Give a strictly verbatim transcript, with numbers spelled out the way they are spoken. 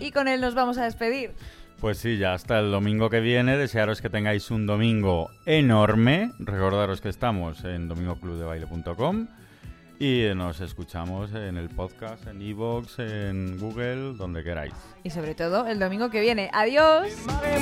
Y con él nos vamos a despedir. Pues sí, ya hasta el domingo que viene. Desearos que tengáis un domingo enorme. Recordaros que estamos en domingo club de baile punto com y nos escuchamos en el podcast, en iVoox, en Google, donde queráis. Y sobre todo el domingo que viene. ¡Adiós!